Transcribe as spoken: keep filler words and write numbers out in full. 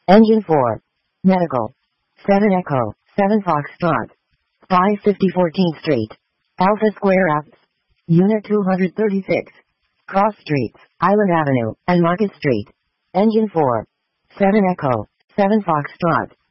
Engine four. Medical. seven Echo, seven Foxtrot. five fifty fourteenth Street. Alpha Square Apps. Unit two hundred thirty-six. Cross Streets, Island Avenue, and Market Street. Engine four. seven Echo, seven Foxtrot.